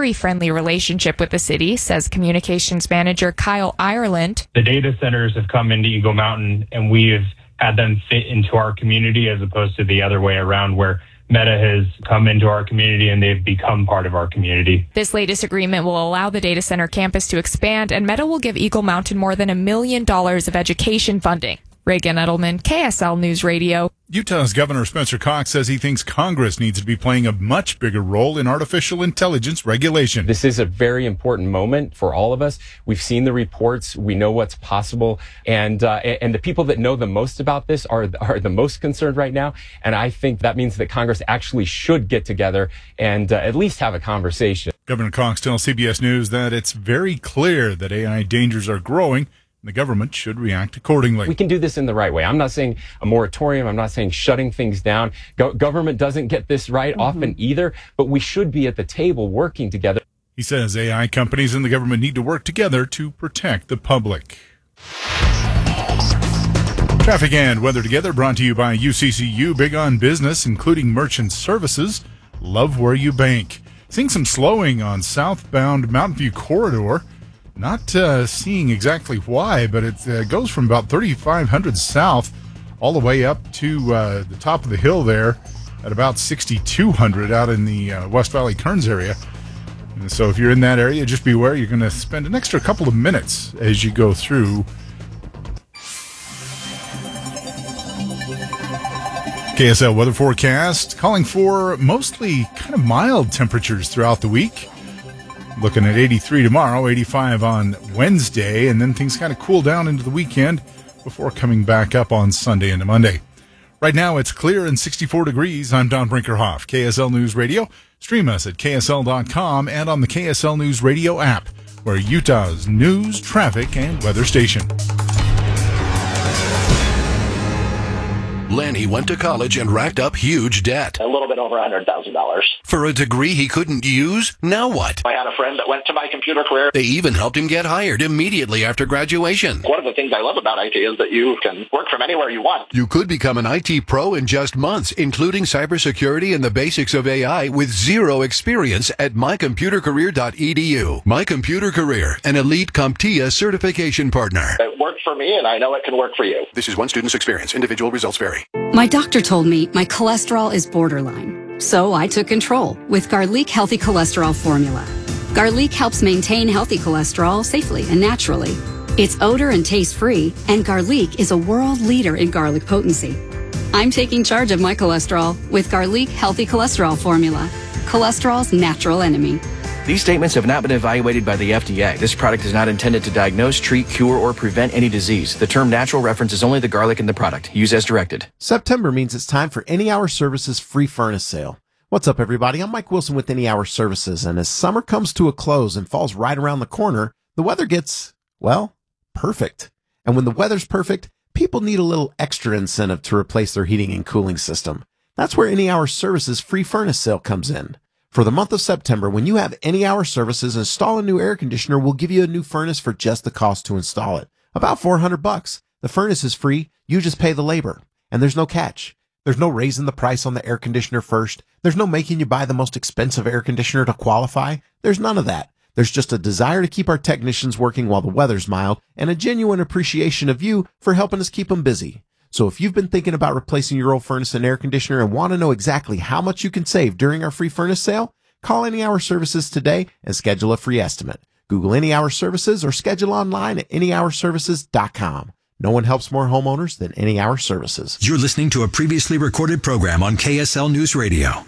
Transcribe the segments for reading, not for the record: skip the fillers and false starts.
very friendly relationship with the city, says communications manager Kyle Ireland. The data centers have come into Eagle Mountain, and we have had them fit into our community as opposed to the other way around, where Meta has come into our community and they've become part of our community. This latest agreement will allow the data center campus to expand, and Meta will give Eagle Mountain more than $1 million of education funding. Reagan Edelman, KSL News Radio. Utah's Governor Spencer Cox says he thinks Congress needs to be playing a much bigger role in artificial intelligence regulation. This is a very important moment for all of us. We've seen the reports. We know what's possible. And the people that know the most about this are the most concerned right now. And I think that means that Congress actually should get together and at least have a conversation. Governor Cox tells CBS News that it's very clear that AI dangers are growing. The government should react accordingly. We can do this in the right way. I'm not saying a moratorium. I'm not saying shutting things down. Government doesn't get this right often either, but we should be at the table working together. He says AI companies and the government need to work together to protect the public. Traffic and weather together brought to you by UCCU, big on business, including merchant services. Love where you bank. Seeing some slowing on southbound Mountain View corridor. Not seeing exactly why, but it goes from about 3,500 south all the way up to the top of the hill there at about 6,200 out in the West Valley Kearns area. And so if you're in that area, just beware. You're going to spend an extra couple of minutes as you go through. KSL weather forecast calling for mostly kind of mild temperatures throughout the week. Looking at 83 tomorrow, 85 on Wednesday, and then things kind of cool down into the weekend before coming back up on Sunday into Monday. Right now, it's clear and 64 degrees. I'm Don Brinkerhoff, KSL News Radio. Stream us at KSL.com and on the KSL News Radio app, where Utah's news, traffic, and weather station. Lanny went to college and racked up huge debt. A little bit over $100,000. For a degree he couldn't use? Now what? I had a friend that went to My Computer Career. They even helped him get hired immediately after graduation. One of the things I love about IT is that you can work from anywhere you want. You could become an IT pro in just months, including cybersecurity and the basics of AI with zero experience at mycomputercareer.edu. My Computer Career, an elite CompTIA certification partner. It worked for me, and I know it can work for you. This is one student's experience. Individual results vary. My doctor told me my cholesterol is borderline, so I took control with Garlic Healthy Cholesterol Formula. Garlic helps maintain healthy cholesterol safely and naturally. It's odor and taste-free, and Garlic is a world leader in garlic potency. I'm taking charge of my cholesterol with Garlic Healthy Cholesterol Formula, cholesterol's natural enemy. These statements have not been evaluated by the FDA. This product is not intended to diagnose, treat, cure, or prevent any disease. The term natural references only the garlic in the product. Use as directed. September means it's time for Any Hour Services free furnace sale. What's up, everybody? I'm Mike Wilson with Any Hour Services, and as summer comes to a close and falls right around the corner, the weather gets, well, perfect. And when the weather's perfect, people need a little extra incentive to replace their heating and cooling system. That's where Any Hour Services free furnace sale comes in. For the month of September, when you have Any Hour Services install a new air conditioner, we'll give you a new furnace for just the cost to install it. About $400. The furnace is free. You just pay the labor. And there's no catch. There's no raising the price on the air conditioner first. There's no making you buy the most expensive air conditioner to qualify. There's none of that. There's just a desire to keep our technicians working while the weather's mild and a genuine appreciation of you for helping us keep them busy. So if you've been thinking about replacing your old furnace and air conditioner and want to know exactly how much you can save during our free furnace sale, call Any Hour Services today and schedule a free estimate. Google Any Hour Services or schedule online at anyhourservices.com. No one helps more homeowners than Any Hour Services. You're listening to a previously recorded program on KSL News Radio.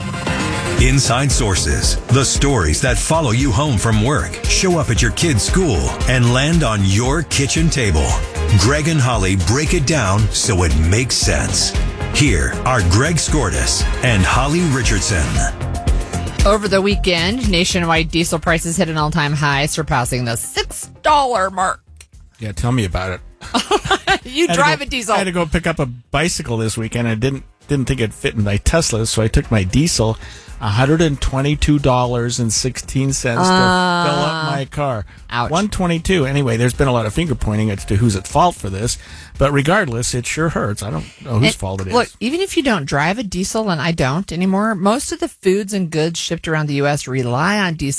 Inside Sources, the stories that follow you home from work, show up at your kid's school, and land on your kitchen table. Greg and Holly break it down so it makes sense. Here are Greg Skordas and Holly Richardson. Over the weekend, nationwide diesel prices hit an all-time high, surpassing the $6 mark. Yeah, tell me about it. You drive a diesel. I had to go pick up a bicycle this weekend. I didn't think it'd fit in my Tesla, so I took my diesel, $122.16 to fill up my car. Ouch. $122. Anyway, there's been a lot of finger pointing as to who's at fault for this, but regardless, it sure hurts. I don't know whose fault it is. Look, even if you don't drive a diesel, and I don't anymore, most of the foods and goods shipped around the U.S. rely on diesel